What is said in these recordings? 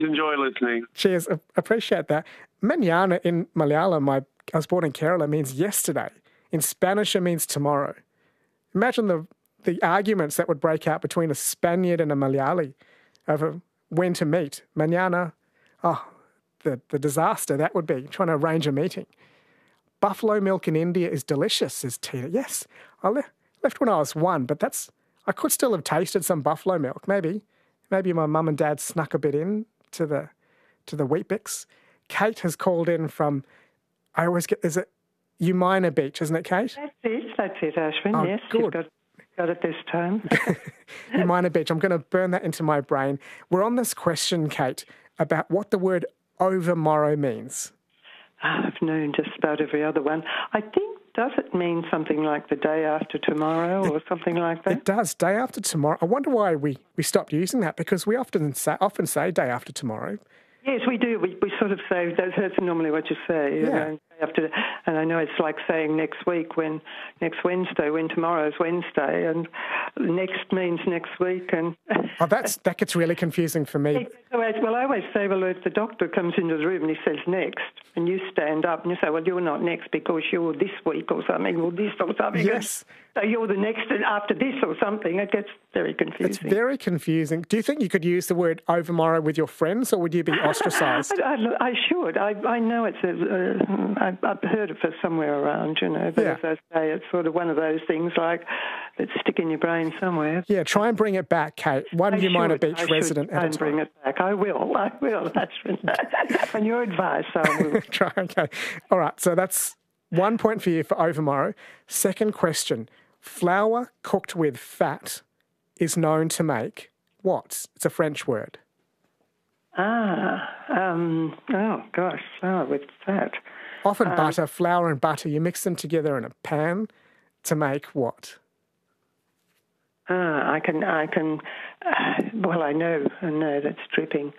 Enjoy listening. Cheers. Appreciate that. Manana in Malayalam, I was born in Kerala, means yesterday. In Spanish, it means tomorrow. Imagine the arguments that would break out between a Spaniard and a Malayali over when to meet. Manana, the disaster that would be, trying to arrange a meeting. Buffalo milk in India is delicious, says Tina. Yes, I left when I was 1, but I could still have tasted some buffalo milk. Maybe my mum and dad snuck a bit in to the Weet-Bix. Kate has called in from, is it Umina Beach, isn't it, Kate? That's it, Ashwin, oh, yes. Good. You've got it this time. Umina Beach. I'm going to burn that into my brain. We're on this question, Kate, about what the word overmorrow means. I've known just about every other one. I think, does it mean something like the day after tomorrow or something like that? It does, day after tomorrow. I wonder why we stopped using that, because we often say day after tomorrow. Yes, we do. We sort of say, that's normally what you say. You know, and I know it's like saying next week when tomorrow's Wednesday, and next means next week. And that gets really confusing for me. Well, I always say, well, if the doctor comes into the room and he says next, and you stand up and you say, well, you're not next because you're this week or something, or this or something. Yes. So you're the next after this or something. It gets very confusing. It's very confusing. Do you think you could use the word overmorrow with your friends, or would you be ostracised? I should. I know it's I've heard it for somewhere around, but as I say, it's sort of one of those things like that stick in your brain somewhere. Yeah, try and bring it back, Kate. One Umina Beach resident at a time. Bring it back. I will. That's on your advice, I will. Try, okay. All right, so that's 1 point for you for overmorrow. Second question. Flour cooked with fat is known to make what? It's a French word. Flour with fat. Often butter, flour and butter, you mix them together in a pan to make what? I know that's dripping.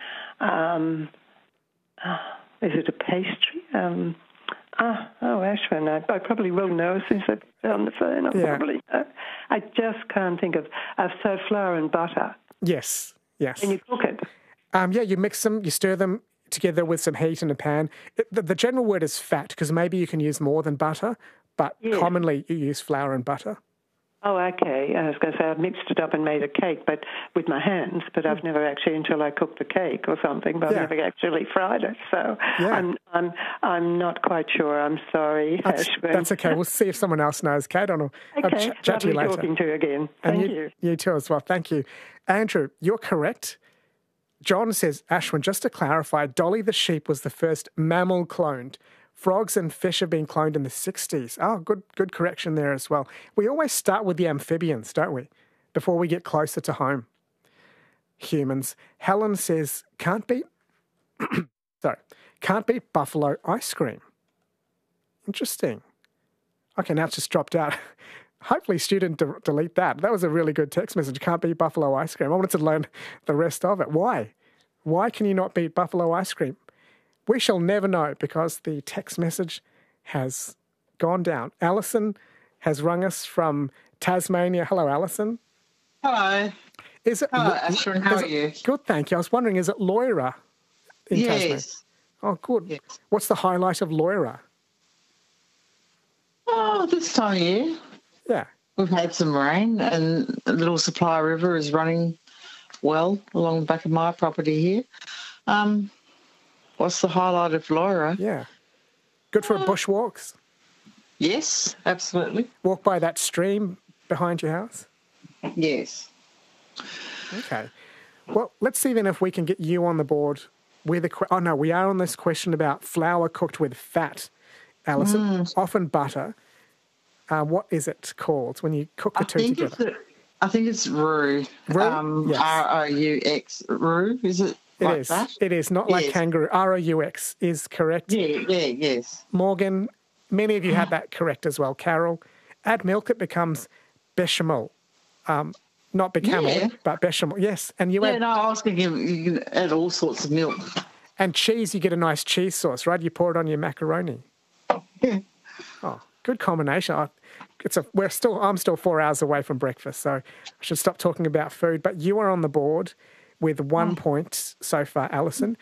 Is it a pastry? Ashwin, I probably will know since I've been on the phone. Probably know. I just can't think of so flour and butter. Yes. And you cook it. You mix them, you stir them together with some heat in a pan. The general word is fat, because maybe you can use more than butter, but commonly you use flour and butter. Oh, okay. I was going to say I've mixed it up and made a cake, but with my hands. But I've never actually, until I cooked the cake or something, but I've never actually fried it. So I'm not quite sure. I'm sorry, Ashwin. That's okay. We'll see if someone else knows, Kate. I'll chat to you later. Talking to you again. Thank you. You too as well. Thank you. Andrew, you're correct. John says, Ashwin, just to clarify, Dolly the sheep was the first mammal cloned. Frogs and fish have been cloned in the 60s. Oh, good correction there as well. We always start with the amphibians, don't we, before we get closer to home. Humans. Helen says, can't beat buffalo ice cream. Interesting. Okay, now it's just dropped out. Hopefully, student delete that. That was a really good text message. Can't beat buffalo ice cream. I wanted to learn the rest of it. Why? Why can you not beat buffalo ice cream? We shall never know, because the text message has gone down. Alison has rung us from Tasmania. Hello, Alison. Hello. Hello, Ashwin. How are you? Good, thank you. I was wondering, is it Loira in Tasmania? Oh, good. Yes. What's the highlight of Loira? Oh, this time of year. Yeah. We've had some rain, and the Little Supply River is running well along the back of my property here. What's the highlight of Loira? Yeah. Good for bushwalks? Yes, absolutely. Walk by that stream behind your house? Yes. Okay. Well, let's see then if we can get you on the board with we are on this question about flour cooked with fat, Alison. Often butter. What is it called when you cook the two together? I think it's roux. Roux? Yes. R-O-U-X. Roux, is it? That? It is, not like kangaroo. R-O-U-X is correct. Yes. Morgan, many of you had that correct as well. Carol, add milk, it becomes bechamel. Not bechamel, but bechamel. Yes. And you add... no, I was thinking you can add all sorts of milk. And cheese, you get a nice cheese sauce, right? You pour it on your macaroni. Yeah. Oh, good combination. I'm still 4 hours away from breakfast, so I should stop talking about food. But you are on the board with 1 point so far, Alison.